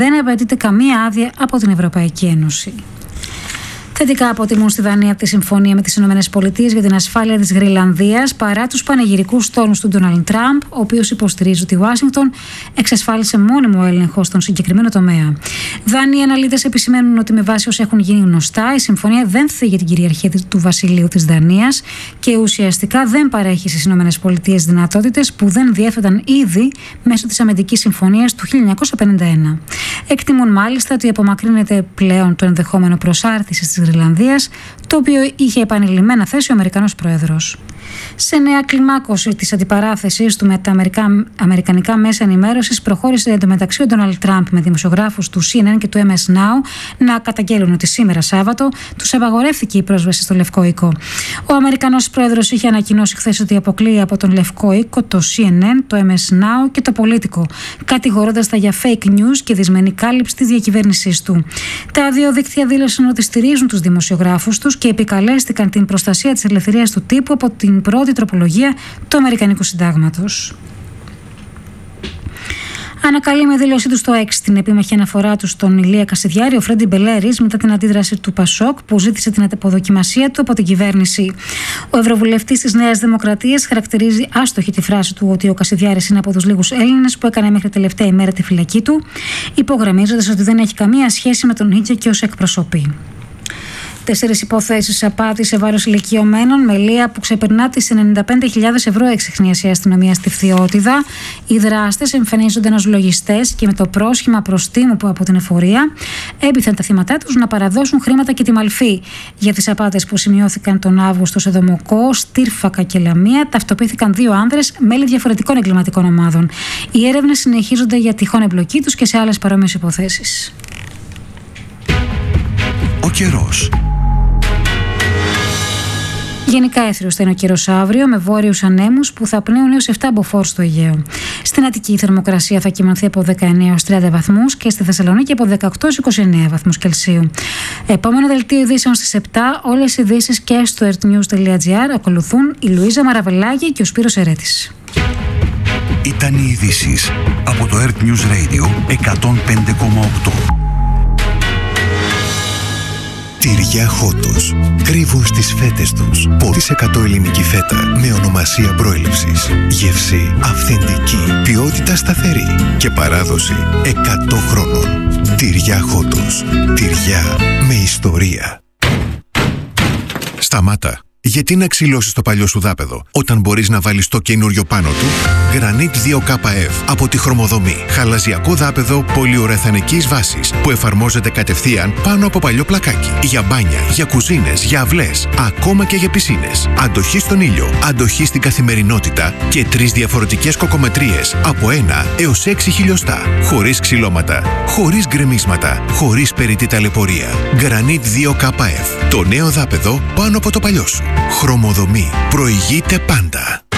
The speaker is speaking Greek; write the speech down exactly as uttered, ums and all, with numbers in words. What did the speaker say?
Δεν απαιτείται καμία άδεια από την Ευρωπαϊκή Ένωση. Θετικά αποτιμούν στη Δανία τη συμφωνία με τις ΗΠΑ για την ασφάλεια της Γροιλανδίας παρά τους πανηγυρικούς τόνους του Ντόναλντ Τραμπ, ο οποίος υποστηρίζει ότι η Ουάσιγκτον εξασφάλισε μόνιμο έλεγχο στον συγκεκριμένο τομέα. Δανείοι αναλύτες επισημαίνουν ότι με βάση όσα έχουν γίνει γνωστά, η συμφωνία δεν θίγει την κυριαρχία του Βασιλείου της Δανίας και ουσιαστικά δεν παρέχει στις ΗΠΑ δυνατότητες που δεν διέθεταν ήδη μέσω της αμυντικής συμφωνίας του χίλια εννιακόσια πενήντα ένα. Εκτιμούν μάλιστα ότι απομακρύνεται πλέον το ενδεχόμενο προσάρτησης της Γροιλανδίας, το οποίο είχε επανειλημμένα θέσει ο Αμερικανός Πρόεδρος. Σε νέα κλιμάκωση της αντιπαράθεσης του με τα αμερικά, αμερικανικά μέσα ενημέρωσης, προχώρησε εντωμεταξύ ο Ντόναλντ Τραμπ με δημοσιογράφους του σι εν εν και του εμ ες Now να καταγγέλουν ότι σήμερα Σάββατο τους απαγορεύτηκε η πρόσβαση στο Λευκό Οίκο. Ο Αμερικανός Πρόεδρος είχε ανακοινώσει χθες ότι αποκλείει από τον Λευκό Οίκο το σι εν εν, το εμ ες Now και το Πολίτικο, κατηγορώντας τα για fake news και δυσμενή κάλυψη της διακυβέρνησής του. Τα δύο δίκτυα δήλωσαν ότι στηρίζουν τους δημοσιογράφους τους και επικαλέστηκαν την προστασία της ελευθερίας του τύπου από την πρώτη τροπολογία του Αμερικανικού Συντάγματος. Ανακαλεί με δήλωσή του στο X την επίμαχη αναφορά του στον Ηλία Κασιδιάρη ο Φρέντι Μπελέρης μετά την αντίδραση του Πασόκ που ζήτησε την αποδοκιμασία του από την κυβέρνηση. Ο Ευρωβουλευτής της Νέας Δημοκρατίας χαρακτηρίζει άστοχη τη φράση του ότι ο Κασιδιάρης είναι από τους λίγους Έλληνες που έκανε μέχρι τελευταία ημέρα τη φυλακή του, υπογραμμίζοντας ότι δεν έχει καμία σχέση με τον ίδιο και ως εκπροσωπή. Τέσσερις υποθέσεις απάτη σε βάρος ηλικιωμένων με λία που ξεπερνά τις ενενήντα πέντε χιλιάδες ευρώ εξιχνίασε η αστυνομία στη Φθιώτιδα. Οι δράστες εμφανίζονταν ως λογιστές και με το πρόσχημα προστίμου που από την εφορία έπειθαν τα θύματά τους να παραδώσουν χρήματα και τη μαλφή. Για τις απάτες που σημειώθηκαν τον Αύγουστο σε Δομοκό, Στύρφακα και Λαμία ταυτοποιήθηκαν δύο άνδρες μέλη διαφορετικών εγκληματικών ομάδων. Οι έρευνες συνεχίζονται για τυχόν εμπλοκή τους και σε άλλες παρόμοιες υποθέσεις. Ο καιρός. Γενικά έθριος θα είναι ο καιρός αύριο, με βόρειους ανέμους που θα πνέουν έως επτά μποφόρ στο Αιγαίο. Στην Αττική η θερμοκρασία θα κυμανθεί από δεκαεννέα έως τριάντα βαθμούς και στη Θεσσαλονίκη από δεκαοκτώ έως είκοσι εννέα βαθμούς Κελσίου. Επόμενο δελτίο ειδήσεων στις επτά, όλες οι ειδήσεις και στο earthnews τελεία gr. Ακολουθούν η Λουίζα Μαραβελάκη και ο Σπύρος Ερέτης. Ήταν οι ειδήσεις από το Earth News Radio εκατόν πέντε κόμμα οκτώ. Τυριά Χότος. Κρύβουν στις φέτες τους πόδι τοις εκατό ελληνική φέτα με ονομασία προέλευσης. Γεύση αυθεντική, ποιότητα σταθερή και παράδοση εκατό χρόνων. Τυριά Χότος. Τυριά με ιστορία. Σταμάτα. Γιατί να ξυλώσεις το παλιό σου δάπεδο όταν μπορείς να βάλεις το καινούριο πάνω του? Granit δύο K F από τη Χρωμοδομή. Χαλαζιακό δάπεδο πολυουρεθανικής βάσης που εφαρμόζεται κατευθείαν πάνω από παλιό πλακάκι. Για μπάνια, για κουζίνες, για αυλές, ακόμα και για πισίνες. Αντοχή στον ήλιο, αντοχή στην καθημερινότητα και τρεις διαφορετικές κοκομετρίες από ένα έως έξι χιλιοστά. Χωρίς ξυλώματα, χωρίς γκρεμίσματα, χωρίς περιττή ταλαιπωρία. Granit δύο K F. Το νέο δάπεδο πάνω από το παλιό σου. Χρωμοδομή. Προηγείται πάντα.